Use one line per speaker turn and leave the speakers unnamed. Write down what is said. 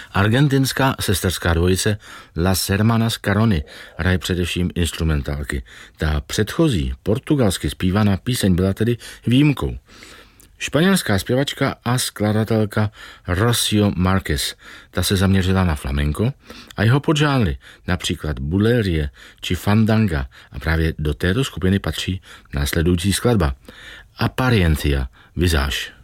Argentinská sesterská dvojice Las Hermanas Caroni hraje především instrumentálky. Ta předchozí portugalsky zpívaná píseň byla tedy výjimkou. Španělská zpěvačka a skladatelka Rocío Márquez, ta se zaměřila na flamenco a jeho podžánry, například bulerie či fandanga, a právě do této skupiny patří následující skladba Apariencia Visage.